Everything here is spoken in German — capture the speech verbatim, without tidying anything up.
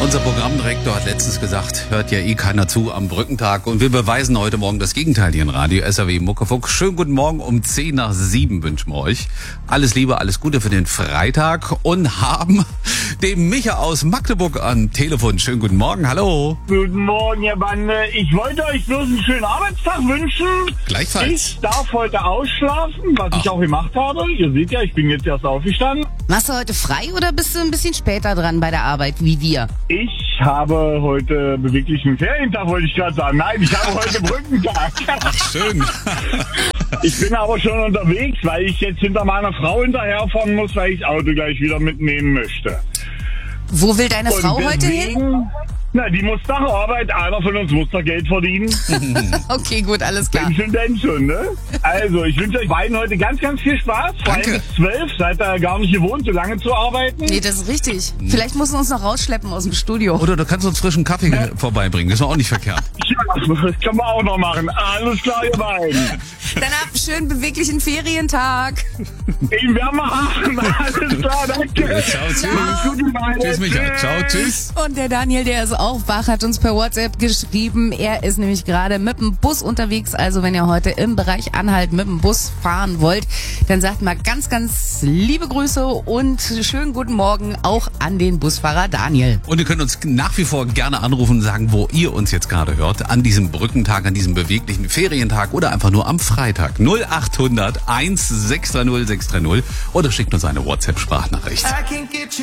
Unser Programmdirektor hat letztens gesagt, hört ja eh keiner zu am Brückentag. Und wir beweisen heute Morgen das Gegenteil hier in Radio S R W Muckefuck. Schönen guten Morgen, um zehn nach sieben wünschen wir euch. Alles Liebe, alles Gute für den Freitag und haben den Micha aus Magdeburg am Telefon. Schönen guten Morgen, hallo. Guten Morgen, ihr Bande. Ich wollte euch bloß einen schönen Arbeitstag wünschen. Gleichfalls. Ich darf heute ausschlafen, was Ach. ich auch gemacht habe. Ihr seht ja, ich bin jetzt erst aufgestanden. Machst du heute frei oder bist du ein bisschen später dran bei der Arbeit, wie wir? Ich habe heute beweglichen Ferientag, wollte ich gerade sagen. Nein, ich habe heute Brückentag. Ach, schön. Ich bin aber schon unterwegs, weil ich jetzt hinter meiner Frau hinterherfahren muss, weil ich das Auto gleich wieder mitnehmen möchte. Wo will deine Und Frau heute hin? deswegen- Na, die muss nach Arbeit. Einer von uns muss da Geld verdienen. Okay, gut, alles klar. Denn schon, denn schon, ne? Also, ich wünsche euch beiden heute ganz, ganz viel Spaß. Vor allem Danke. bis zwölf. Seid ihr gar nicht gewohnt, so lange zu arbeiten. Nee, das ist richtig. Vielleicht musst du uns noch rausschleppen aus dem Studio. Oder du kannst uns frischen Kaffee vorbeibringen, das ist auch nicht verkehrt. Ja, das kann man auch noch machen. Alles klar, ihr beiden. Dann hab einen schönen beweglichen Ferientag. Den werden wir machen. Alles klar, danke. Ciao, tschüss. Macht's gut, ihr beiden. Tschüss, Micha. Ciao, tschüss. Und der Daniel, der ist auch wach, hat uns per WhatsApp geschrieben. Er ist nämlich gerade mit dem Bus unterwegs. Also wenn ihr heute im Bereich Anhalt mit dem Bus fahren wollt, dann sagt mal ganz, ganz liebe Grüße und schönen guten Morgen auch an den Busfahrer Daniel. Und ihr könnt uns nach wie vor gerne anrufen und sagen, wo ihr uns jetzt gerade hört. An diesem Brückentag, an diesem beweglichen Ferientag oder einfach nur am Freitag. null acht hundert eins sechs drei null sechs drei null oder schickt uns eine WhatsApp-Sprachnachricht.